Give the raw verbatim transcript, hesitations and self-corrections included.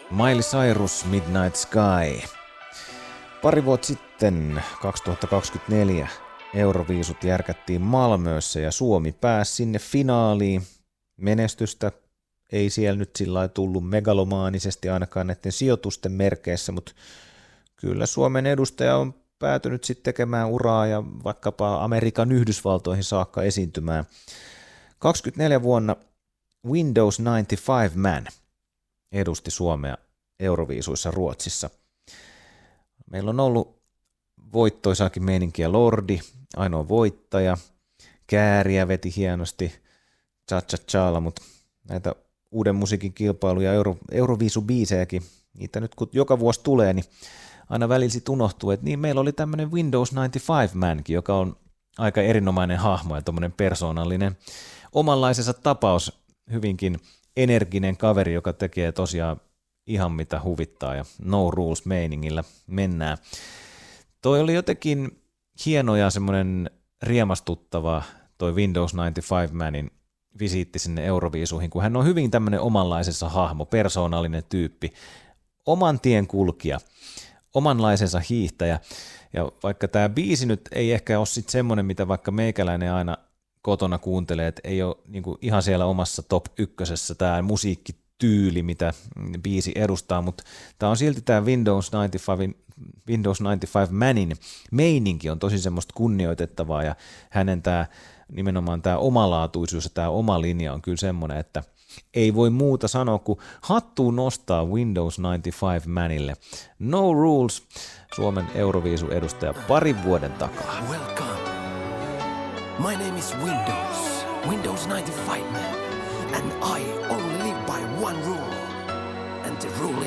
Miley Cyrus, Midnight Sky. Pari vuotta sitten, kaksituhattakaksikymmentäneljä, Euroviisut järkättiin Malmössä ja Suomi pääsi sinne finaaliin. Menestystä ei siellä nyt sillä lailla tullut megalomaanisesti ainakaan näiden sijoitusten merkeissä, mutta kyllä Suomen edustaja on päätynyt sitten tekemään uraa ja vaikkapa Amerikan Yhdysvaltoihin saakka esiintymään. kaksikymmentäneljä vuonna Windows yhdeksänkymmentäviisi Man edusti Suomea Euroviisuissa Ruotsissa. Meillä on ollut voittoisaakin meininkiä Lordi, ainoa voittaja, Kääriä veti hienosti, cha-cha-challa, mutta näitä uuden musiikin kilpailuja, Euro, Euroviisubiisejäkin, niitä nyt kun joka vuosi tulee, niin aina välillä sit unohtuu, että niin meillä oli tämmöinen Windows yhdeksänkymmentäviisi Mankin, joka on aika erinomainen hahmo ja tommoinen persoonallinen, omanlaisensa tapaus, hyvinkin energinen kaveri, joka tekee tosiaan ihan mitä huvittaa ja no rules meiningillä mennään. Toi oli jotenkin hieno ja semmoinen riemastuttava toi Windows yhdeksänkymmentäviisi Manin visiitti sinne Euroviisuihin, kun hän on hyvin tämmöinen omanlaisensa hahmo, persoonallinen tyyppi, oman tien kulkija, omanlaisensa hiihtäjä. Ja vaikka tämä biisi nyt ei ehkä ole sitten semmoinen, mitä vaikka meikäläinen aina kotona kuuntelee, että ei ole niinku ihan siellä omassa top ykkösessä tämä musiikkityyli, mitä biisi edustaa, mutta tämä on silti tämä Windows yhdeksänkymmentäviisi, Windows yhdeksänkymmentäviisi Manin meininki on tosi semmoista kunnioitettavaa ja hänen tämä nimenomaan tämä omalaatuisuus ja tämä oma linja on kyllä semmoinen, että ei voi muuta sanoa kuin hattuun nostaa Windows yhdeksänkymmentäviisi Manille. No Rules, Suomen Euroviisu-edustaja parin vuoden takaa. Welcome. My name is Windows, Windows yhdeksänkymmentäviisi Man, and I only live by one rule, and the rule